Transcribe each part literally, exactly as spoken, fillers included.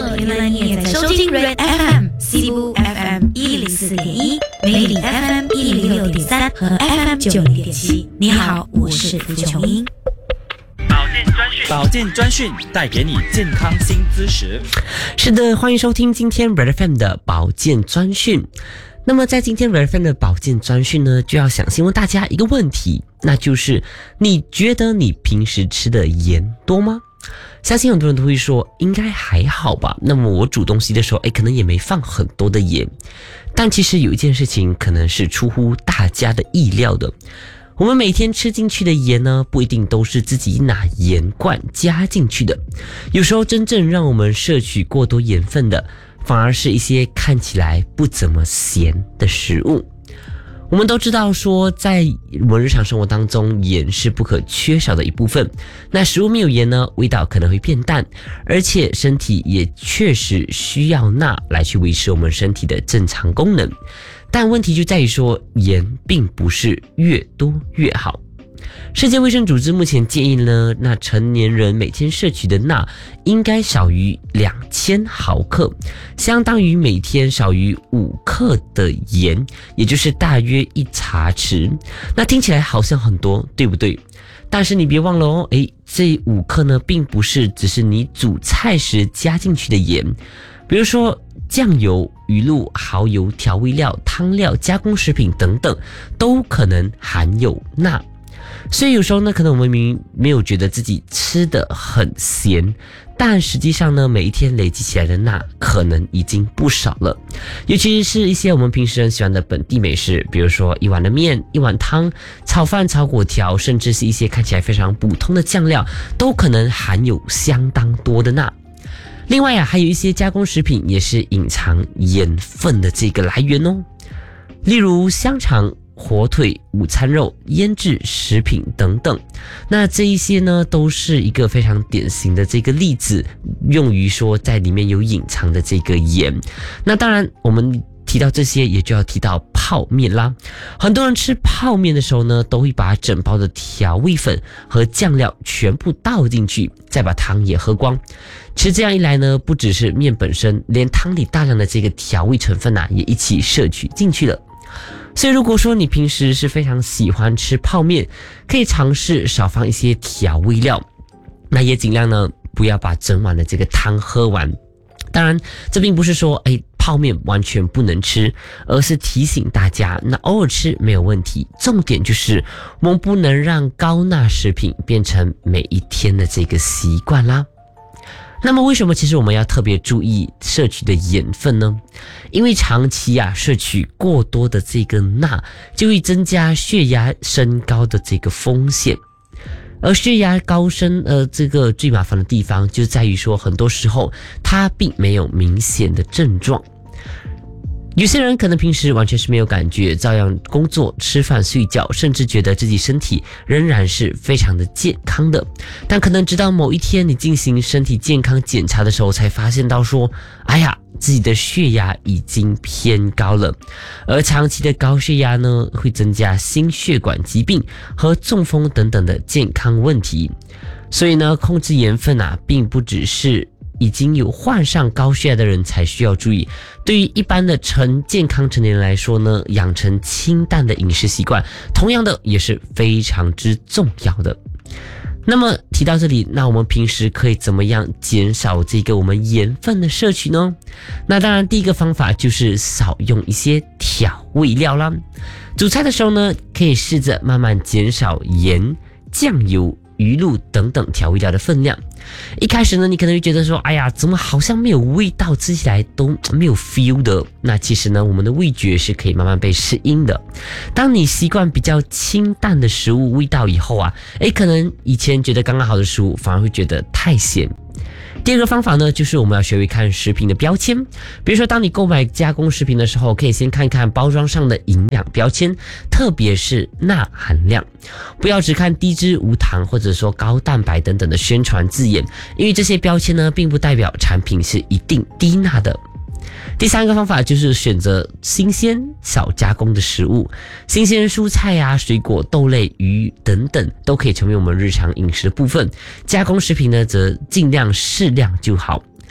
哦，原来你也在收听 Red F M、西部 F M 一零四点一、梅里 F M 一零六点三和 F M 九零点七。你好，我是蒲琼英。 保健专讯，保健专讯带给你健康新知识。 是的，欢迎收听今天 Red F M 的保健专讯。那么在今天 Red F M 的保健专讯呢，就要想先问大家一个问题，那就是你觉得你平时吃的盐多吗？相信很多人都会说应该还好吧，那么我煮东西的时候诶可能也没放很多的盐。但其实有一件事情可能是出乎大家的意料的，我们每天吃进去的盐呢，不一定都是自己拿盐罐加进去的，有时候真正让我们摄取过多盐分的，反而是一些看起来不怎么咸的食物。我们都知道说，在我们日常生活当中，盐是不可缺少的一部分。那食物没有盐呢，味道可能会变淡，而且身体也确实需要钠来去维持我们身体的正常功能。但问题就在于说，盐并不是越多越好。世界卫生组织目前建议呢，那成年人每天摄取的钠应该少于两千毫克，相当于每天少于五克的盐，也就是大约一茶匙。那听起来好像很多，对不对？但是你别忘了哦，诶，这五克呢，并不是只是你煮菜时加进去的盐，比如说酱油、鱼露、蚝油、调味料、汤料、加工食品等等，都可能含有钠。所以有时候呢，可能我们明明没有觉得自己吃得很咸，但实际上呢，每一天累积起来的钠可能已经不少了。尤其是一些我们平时很喜欢的本地美食，比如说一碗的面、一碗汤、炒饭、炒粿条，甚至是一些看起来非常普通的酱料，都可能含有相当多的钠。另外啊，还有一些加工食品也是隐藏盐分的这个来源哦，例如香肠、火腿、午餐肉、腌制食品等等。那这一些呢，都是一个非常典型的这个例子，用于说在里面有隐藏的这个盐。那当然我们提到这些，也就要提到泡面啦。很多人吃泡面的时候呢，都会把整包的调味粉和酱料全部倒进去，再把汤也喝光。其实这样一来呢，不只是面本身，连汤里大量的这个调味成分啊，也一起摄取进去了。所以如果说你平时是非常喜欢吃泡面，可以尝试少放一些调味料，那也尽量呢不要把整碗的这个汤喝完。当然这并不是说诶泡面完全不能吃，而是提醒大家，那偶尔吃没有问题，重点就是我们不能让高钠食品变成每一天的这个习惯啦。那么为什么其实我们要特别注意摄取的盐分呢？因为长期啊摄取过多的这个钠，就会增加血压升高的这个风险。而血压高升呃，这个最麻烦的地方就在于说，很多时候它并没有明显的症状。有些人可能平时完全是没有感觉，照样工作、吃饭、睡觉，甚至觉得自己身体仍然是非常的健康的。但可能直到某一天你进行身体健康检查的时候，才发现到说，哎呀，自己的血压已经偏高了。而长期的高血压呢，会增加心血管疾病和中风等等的健康问题。所以呢，控制盐分啊，并不只是已经有患上高血压的人才需要注意，对于一般的成健康成年人来说呢，养成清淡的饮食习惯，同样的也是非常之重要的。那么提到这里，那我们平时可以怎么样减少这个我们盐分的摄取呢？那当然第一个方法就是少用一些调味料啦。煮菜的时候呢，可以试着慢慢减少盐、酱油、鱼露等等调味料的分量。一开始呢，你可能会觉得说，哎呀，怎么好像没有味道，吃起来都没有 feel 的。那其实呢，我们的味觉是可以慢慢被适应的。当你习惯比较清淡的食物味道以后啊，诶，可能以前觉得刚刚好的食物，反而会觉得太咸。第二个方法呢，就是我们要学会看食品的标签。比如说当你购买加工食品的时候，可以先看看包装上的营养标签，特别是钠含量，不要只看低脂、无糖或者说高蛋白等等的宣传字眼，因为这些标签呢，并不代表产品是一定低钠的。第三个方法就是选择新鲜少加工的食物，新鲜蔬菜啊、水果、豆类、鱼等等都可以成为我们日常饮食的部分，加工食品呢则尽量适量就好。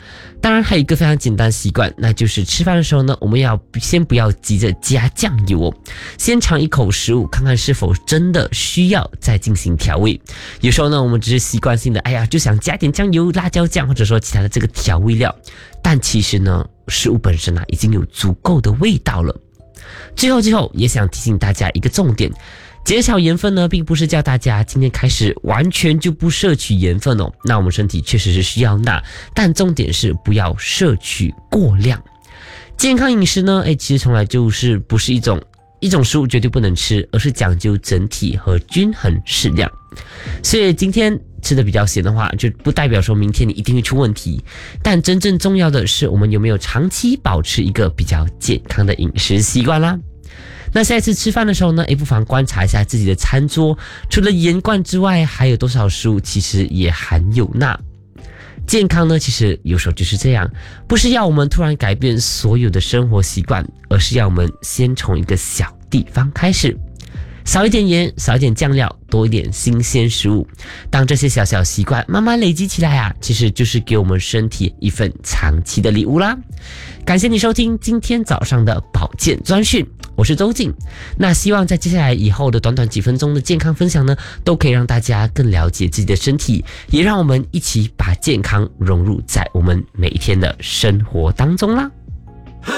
当然还有一个非常简单的习惯，那就是吃饭的时候呢，我们要先不要急着加酱油哦，先尝一口食物，看看是否真的需要再进行调味。有时候呢，我们只是习惯性的，哎呀，就想加点酱油、辣椒酱，或者说其他的这个调味料，但其实呢，食物本身啊已经有足够的味道了。最后最后也想提醒大家一个重点，减少盐分呢，并不是叫大家今天开始完全就不摄取盐分哦。那我们身体确实是需要钠，但重点是不要摄取过量。健康饮食呢，哎，其实从来就是不是一种一种食物绝对不能吃，而是讲究整体和均衡适量。所以今天吃的比较咸的话，就不代表说明天你一定会出问题。但真正重要的是，我们有没有长期保持一个比较健康的饮食习惯啦。那下一次吃饭的时候呢，也不妨观察一下自己的餐桌，除了盐罐之外，还有多少食物其实也含有钠。健康呢，其实有时候就是这样，不是要我们突然改变所有的生活习惯，而是要我们先从一个小地方开始。少一点盐，少一点酱料，多一点新鲜食物。当这些小小习惯慢慢累积起来啊，其实就是给我们身体一份长期的礼物啦。感谢你收听今天早上的保健专讯，我是周静。那希望在接下来以后的短短几分钟的健康分享呢，都可以让大家更了解自己的身体，也让我们一起把健康融入在我们每一天的生活当中啦。